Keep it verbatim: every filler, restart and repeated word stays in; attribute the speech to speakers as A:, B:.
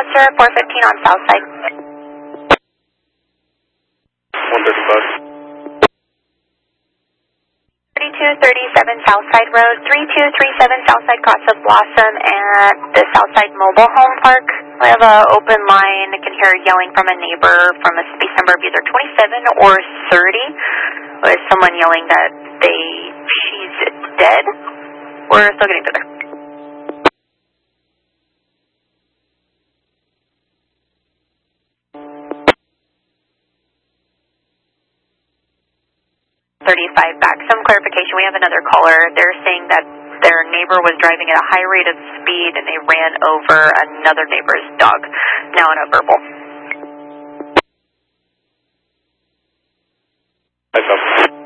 A: Gloucester, four fifteen on Southside.
B: one thirty-five.
A: thirty-two thirty-seven Southside Road, thirty-two thirty-seven Southside Cross of Blossom at the Southside Mobile Home Park. We have an open line. I can hear yelling from a neighbor from a space number of either twenty-seven or thirty. With someone yelling that they she's dead. We're still getting further. thirty-five back. Some clarification. We have another caller. They're saying that their neighbor was driving at a high rate of speed and they ran over another neighbor's dog. Now on a verbal.
B: Hi,